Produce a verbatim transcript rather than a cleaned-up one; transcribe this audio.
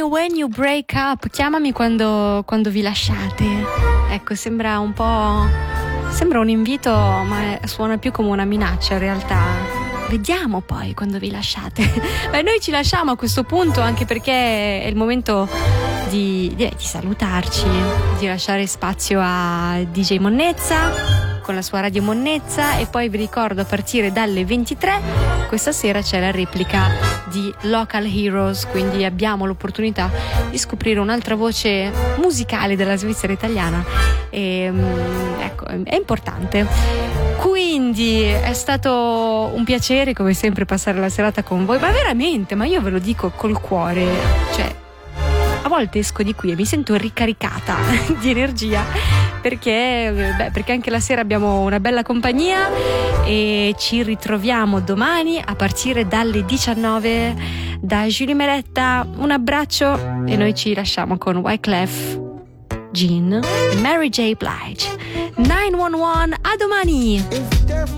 when you break up. Chiamami quando, quando vi lasciate. Ecco, sembra un po'... Sembra un invito, ma suona più come una minaccia in realtà. Vediamo poi quando vi lasciate. Beh, noi ci lasciamo a questo punto, anche perché è il momento di, di, di salutarci, di lasciare spazio a D J Monnezza con la sua Radio Monnezza, e poi vi ricordo, a partire dalle ventitré questa sera c'è la replica di Local Heroes, quindi abbiamo l'opportunità di scoprire un'altra voce musicale della Svizzera italiana, e ecco, è importante. Quindi è stato un piacere come sempre passare la serata con voi, ma veramente, ma io ve lo dico col cuore, cioè a volte esco di qui e mi sento ricaricata di energia, perché, beh, perché anche la sera abbiamo una bella compagnia, e ci ritroviamo domani a partire dalle diciannove da Julie Meretta. Un abbraccio e noi ci lasciamo con Wyclef Jean e Mary J. Blige. nove uno uno, a domani!